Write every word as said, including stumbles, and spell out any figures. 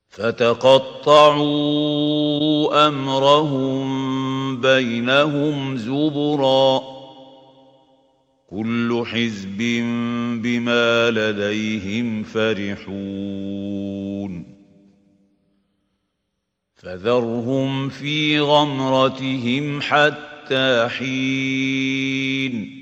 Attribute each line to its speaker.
Speaker 1: فتقطعوا أمرهم بينهم زبرا كل حزب بما لديهم فرحون فذرهم في غمرتهم حتى حين